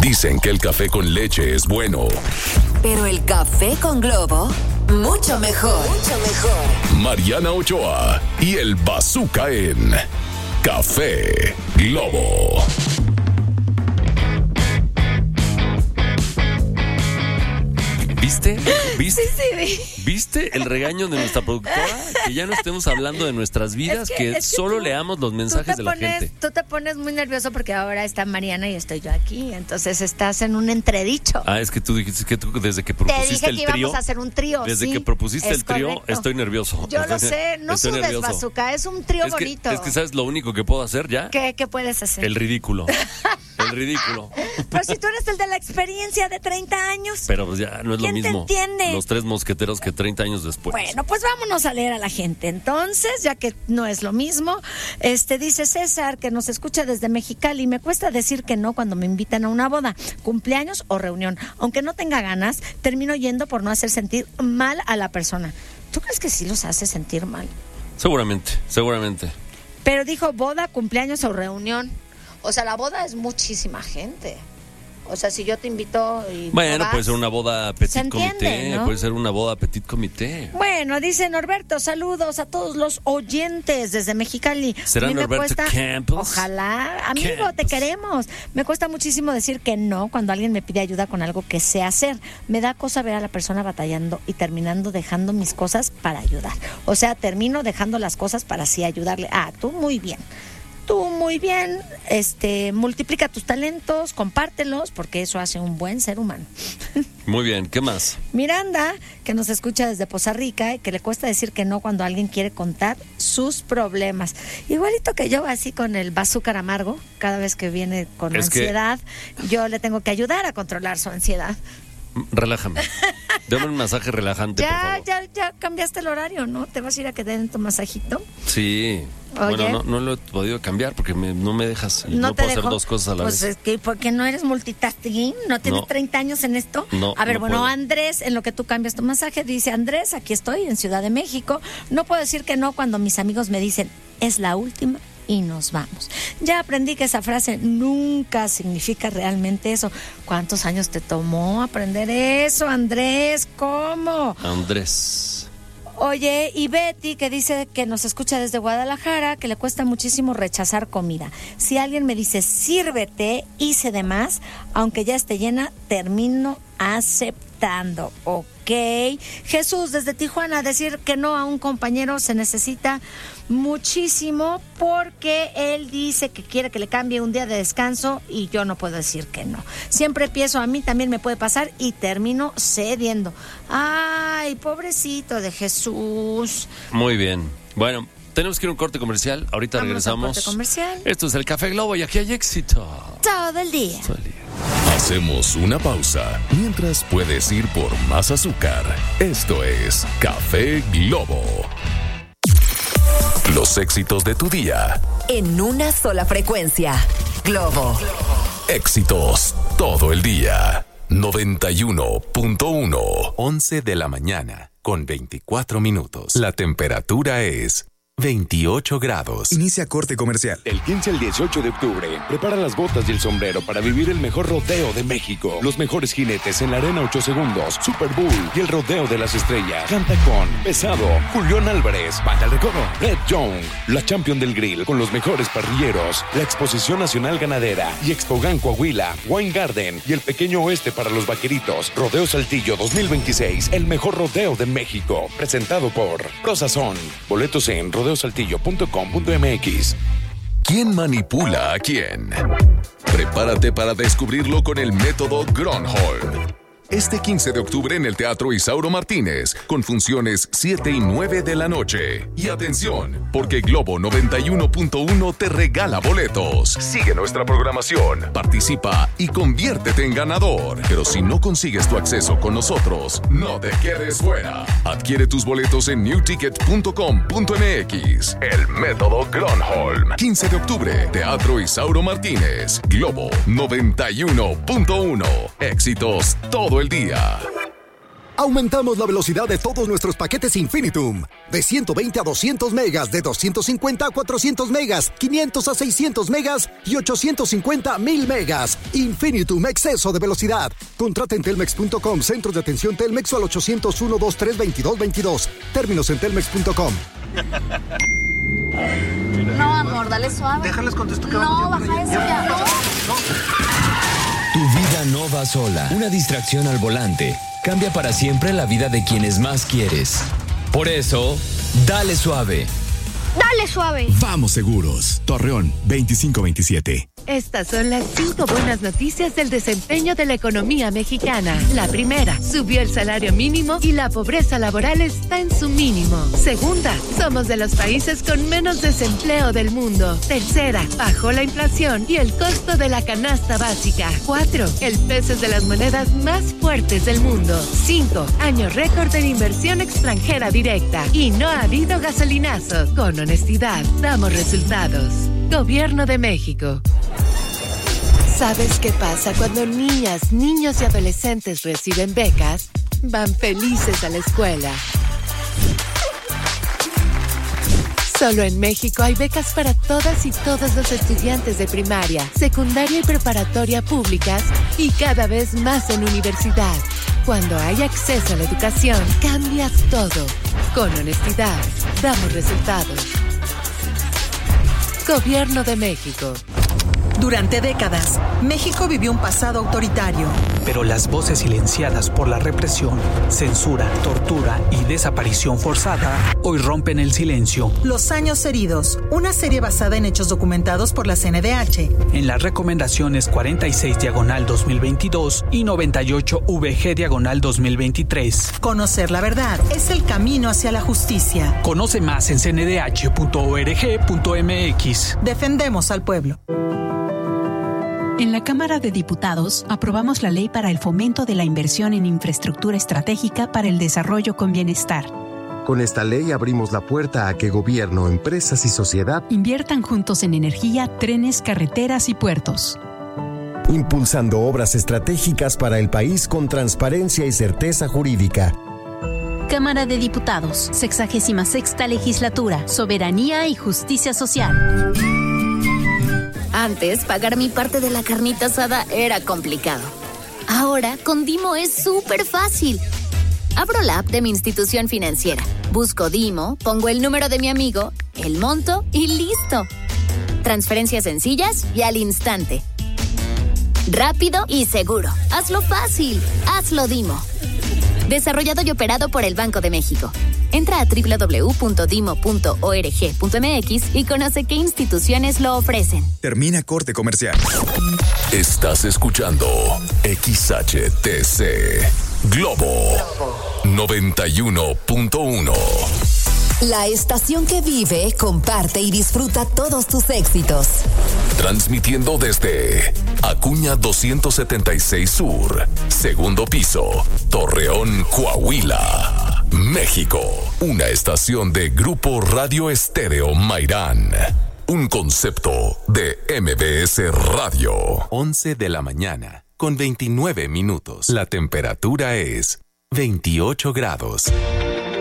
Dicen que el café con leche es bueno. Pero el café con Globo, mucho mejor. Mucho mejor. Mariana Ochoa y el Bazooka en Café Globo. ¿Viste? Sí. ¿Viste el regaño de nuestra productora? Que ya no estemos hablando de nuestras vidas, que solo leamos los mensajes de la gente. Tú te pones muy nervioso porque ahora está Mariana y estoy yo aquí. Entonces estás en un entredicho. Es que tú dijiste que tú desde que propusiste el trío. Te dije que íbamos a hacer un trío. Desde que propusiste el trío, correcto. Estoy nervioso. Yo lo sé, no sudes, Bazooka, es un trío bonito. Es que ¿sabes lo único que puedo hacer ya? ¿Qué puedes hacer? El ridículo. El ridículo. Pero si tú eres el de la experiencia de 30 años. Pero pues ya no es lo mismo. ¿Quién te entiende? Los tres mosqueteros que 30 años después. Bueno, pues vámonos a leer a la gente. Entonces, ya que no es lo mismo, dice César, que nos escucha desde Mexicali. Me cuesta decir que no cuando me invitan a una boda, cumpleaños o reunión. Aunque no tenga ganas, termino yendo por no hacer sentir mal a la persona. ¿Tú crees que sí los hace sentir mal? Seguramente. Pero dijo boda, cumpleaños o reunión. O sea, la boda es muchísima gente. O sea, si yo te invito y bueno, vas, puede ser una boda petit comité, ¿no? Puede ser una boda petit comité. Bueno, dice Norberto, saludos a todos los oyentes desde Mexicali. ¿Será Norberto Campos? Ojalá, amigo, te queremos. Me cuesta muchísimo decir que no cuando alguien me pide ayuda con algo que sé hacer. Me da cosa ver a la persona batallando y terminando dejando mis cosas para ayudar. O sea, termino dejando las cosas para así ayudarle. Tú muy bien. Multiplica tus talentos, compártelos, porque eso hace un buen ser humano. Muy bien, ¿qué más? Miranda, que nos escucha desde Poza Rica y que le cuesta decir que no cuando alguien quiere contar sus problemas. Igualito que yo, así con el bazúcar amargo, cada vez que viene con ansiedad, yo le tengo que ayudar a controlar su ansiedad. Relájame. Dame un masaje relajante, por favor. Ya cambiaste el horario, ¿no? ¿Te vas a ir a que den tu masajito? Sí. Oye. Bueno, no lo he podido cambiar porque no me dejas. No te puedo dejo hacer dos cosas a la vez. Pues es que, porque no eres multitasking, ¿no tienes 30 años en esto? No. A ver, no puedo. Andrés, en lo que tú cambias tu masaje, dice Andrés, aquí estoy en Ciudad de México. No puedo decir que no cuando mis amigos me dicen, es la última y nos vamos. Ya aprendí que esa frase nunca significa realmente eso. ¿Cuántos años te tomó aprender eso, Andrés? ¿Cómo? Andrés. Oye, y Betty, que dice que nos escucha desde Guadalajara, que le cuesta muchísimo rechazar comida. Si alguien me dice, sírvete, hice de más, aunque ya esté llena, termino aceptando. Ok. Jesús, desde Tijuana, decir que no a un compañero se necesita muchísimo porque él dice que quiere que le cambie un día de descanso y yo no puedo decir que no. Siempre pienso, a mí también me puede pasar y termino cediendo. Ay, pobrecito de Jesús. Muy bien. Bueno, tenemos que ir a un corte comercial. Ahorita regresamos. Corte comercial. Esto es el Café Globo y aquí hay éxito. Todo el día. Hacemos una pausa mientras puedes ir por más azúcar. Esto es Café Globo. Los éxitos de tu día. En una sola frecuencia. Globo. Éxitos todo el día. 91.1. 11 de la mañana, con 24 minutos. La temperatura es 28 grados. Inicia corte comercial. Del 15 al 18 de octubre, prepara las botas y el sombrero para vivir el mejor rodeo de México. Los mejores jinetes en la Arena 8 Segundos, Super Bowl y el Rodeo de las Estrellas. Canta con Pesado, Julián Álvarez, Banda El Recodo, Red Young, la Champion del Grill con los mejores parrilleros, la Exposición Nacional Ganadera y Expogan Coahuila, Wine Garden y el Pequeño Oeste para los Vaqueritos. Rodeo Saltillo 2026, el mejor rodeo de México. Presentado por Prosazón. Boletos en rodeosaltillo.com.mx. ¿Quién manipula a quién? Prepárate para descubrirlo con el método Gronholm. Este 15 de octubre en el Teatro Isauro Martínez, con funciones 7 y 9 de la noche. Y atención, porque Globo 91.1 te regala boletos. Sigue nuestra programación, participa y conviértete en ganador. Pero si no consigues tu acceso con nosotros, no te quedes fuera. Adquiere tus boletos en newticket.com.mx. El método Gronholm. 15 de octubre, Teatro Isauro Martínez. Globo 91.1. Éxitos todo el día. Aumentamos la velocidad de todos nuestros paquetes Infinitum. De 120 a 200 megas, de 250 a 400 megas, 500 a 600 megas y 850 a 1000 megas. Infinitum, exceso de velocidad. Contrata en telmex.com, centros de atención Telmex o al 801-2322-22. Términos en telmex.com. No, amor, dale suave. Déjales contesto que no, baja eso ya. No. Tu vida no va sola. Una distracción al volante cambia para siempre la vida de quienes más quieres. Por eso, dale suave. Dale suave. Vamos seguros. Torreón 2527. Estas son las 5 buenas noticias del desempeño de la economía mexicana. La primera, subió el salario mínimo y la pobreza laboral está en su mínimo. Segunda, somos de los países con menos desempleo del mundo. Tercera, bajó la inflación y el costo de la canasta básica. 4, el peso es de las monedas más fuertes del mundo. 5, año récord en inversión extranjera directa. Y no ha habido gasolinazos. Con honestidad, damos resultados. Gobierno de México. ¿Sabes qué pasa cuando niñas, niños y adolescentes reciben becas? Van felices a la escuela. Solo en México hay becas para todas y todos los estudiantes de primaria, secundaria y preparatoria públicas y cada vez más en universidad. Cuando hay acceso a la educación, cambias todo. Con honestidad, damos resultados. Gobierno de México. Durante décadas, México vivió un pasado autoritario. Pero las voces silenciadas por la represión, censura, tortura y desaparición forzada hoy rompen el silencio. Los años heridos, una serie basada en hechos documentados por la CNDH. En las recomendaciones 46/2022 y 98VG/2023. Conocer la verdad es el camino hacia la justicia. Conoce más en cndh.org.mx. Defendemos al pueblo. En la Cámara de Diputados aprobamos la ley para el fomento de la inversión en infraestructura estratégica para el desarrollo con bienestar. Con esta ley abrimos la puerta a que gobierno, empresas y sociedad inviertan juntos en energía, trenes, carreteras y puertos. Impulsando obras estratégicas para el país con transparencia y certeza jurídica. Cámara de Diputados, 66ª Legislatura, Soberanía y Justicia Social. Antes, pagar mi parte de la carnita asada era complicado. Ahora, con Dimo es súper fácil. Abro la app de mi institución financiera, busco Dimo, pongo el número de mi amigo, el monto y listo. Transferencias sencillas y al instante. Rápido y seguro. Hazlo fácil. Hazlo Dimo. Desarrollado y operado por el Banco de México. Entra a www.dimo.org.mx y conoce qué instituciones lo ofrecen. Termina corte comercial. Estás escuchando XHTC Globo 91.1. La estación que vive, comparte y disfruta todos tus éxitos. Transmitiendo desde Acuña 276 Sur, segundo piso, Torreón, Coahuila, México. Una estación de Grupo Radio Estéreo Mairán. Un concepto de MBS Radio. 11 de la mañana, con 29 minutos. La temperatura es 28 grados.